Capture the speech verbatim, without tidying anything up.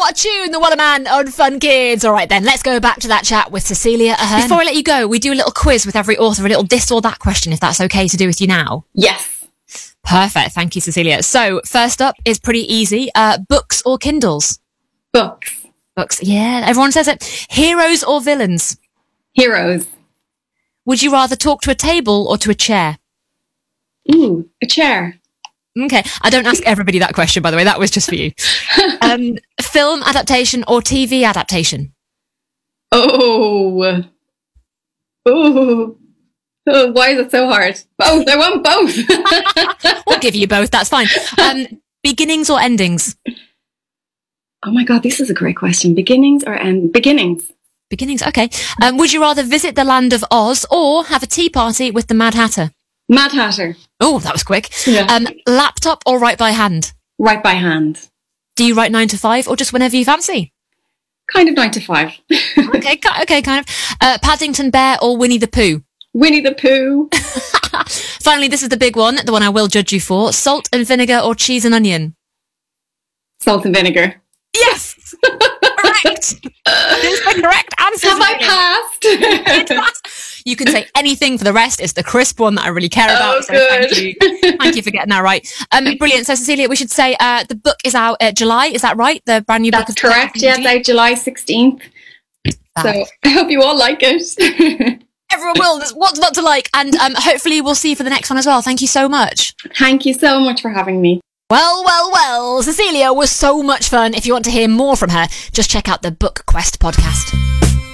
what a tune, the Waterman on Fun Kids. All right, then, let's go back to that chat with Cecilia Ahern. Before I let you go, we do a little quiz with every author, a little this or that question, if that's okay to do with you now. Yes. Perfect. Thank you, Cecilia. So, first up is pretty easy. Uh, books or Kindles? Books. Books. Yeah, everyone says it. Heroes or villains? Heroes. Would you rather talk to a table or to a chair? Ooh, a chair. Okay. I don't ask everybody that question, by the way. That was just for you. um, film adaptation or T V adaptation? Oh. Oh. Oh, why is it so hard? Both. I want both. We'll give you both. That's fine. Um, beginnings or endings? Oh my God, this is a great question. Beginnings or end? Beginnings. Beginnings. Okay. Um, would you rather visit the land of Oz or have a tea party with the Mad Hatter? Mad Hatter. Oh, that was quick. Yeah. Um, laptop or write by hand? Write by hand. Do you write nine to five or just whenever you fancy? Kind of nine to five. Okay. Okay. Kind of. Uh, Paddington Bear or Winnie the Pooh? Winnie the Pooh. Finally, this is the big one, the one I will judge you for. Salt and vinegar or cheese and onion? Salt and vinegar. Yes! Correct! That is the correct answer. Have I passed? You can say anything for the rest. It's the crisp one that I really care about. Oh, so good. Thank you. Thank you for getting that right. Um, brilliant. So, Cecilia, we should say uh, the book is out at July. Is that right? The brand new That's book is correct. Yeah, it's out July sixteenth. Fab. So I hope you all like it. Everyone will. There's what's not to like. And um, hopefully we'll see you for the next one as well. Thank you so much. Thank you so much for having me. Well, well, well. Cecilia was so much fun. If you want to hear more from her, just check out the Book Quest podcast.